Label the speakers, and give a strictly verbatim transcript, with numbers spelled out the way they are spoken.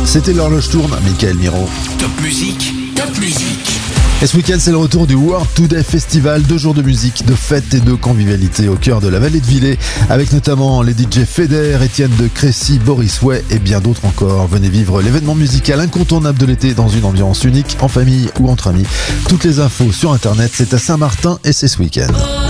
Speaker 1: C'était l'horloge tourne, Michael Miro.
Speaker 2: Top musique, top musique.
Speaker 1: Et ce week-end, c'est le retour du World Today Festival, deux jours de musique, de fête et de convivialité au cœur de la vallée de Villers, avec notamment les D J Feder, Étienne de Crécy, Boris Way et bien d'autres encore. Venez vivre l'événement musical incontournable de l'été dans une ambiance unique, en famille ou entre amis. Toutes les infos sur internet, c'est à Saint-Martin et c'est ce week-end.